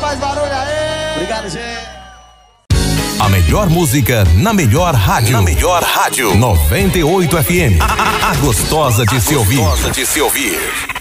faz barulho aí. Obrigado, gente. A melhor música na melhor rádio. Na melhor rádio. 98 FM. A gostosa de se ouvir.